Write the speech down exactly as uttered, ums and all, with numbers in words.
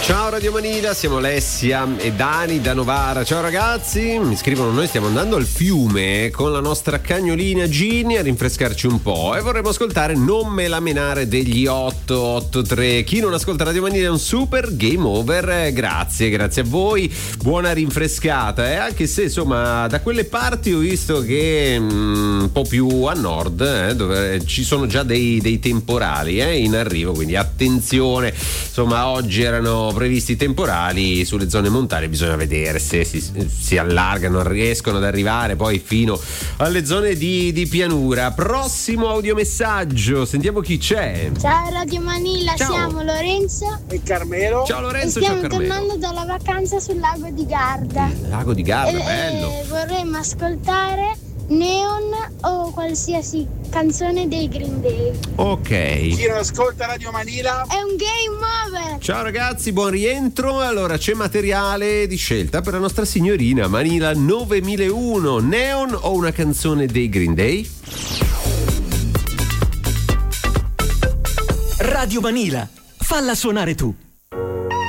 Ciao Radio Manila, siamo Alessia e Dani da Novara. Ciao ragazzi, mi scrivono: noi stiamo andando al fiume con la nostra cagnolina Ginny a rinfrescarci un po' e vorremmo ascoltare Non me la menare degli otto otto tre. Chi non ascolta Radio Manila è un super game over. Grazie, grazie a voi, buona rinfrescata, eh? Anche se insomma da quelle parti ho visto che mh, un po' più a nord, eh, dove ci sono già dei, dei temporali eh, in arrivo, quindi attenzione. Insomma, oggi erano previsti temporali sulle zone montane, bisogna vedere se si, si allargano, riescono ad arrivare poi fino alle zone di, di pianura. Prossimo audiomessaggio, sentiamo chi c'è. Ciao Radio Manila, Ciao. Siamo Lorenzo e Carmelo. Ciao Lorenzo, e stiamo ciao Carmelo. tornando dalla vacanza sul lago di Garda. Lago di Garda, e, bello. E vorremmo ascoltare Neon o qualsiasi canzone dei Green Day. Ok. Chi non ascolta Radio Manila è un game over. Ciao ragazzi, buon rientro. Allora c'è materiale di scelta per la nostra signorina Manila novemilauno. Neon o una canzone dei Green Day? Radio Manila, falla suonare tu.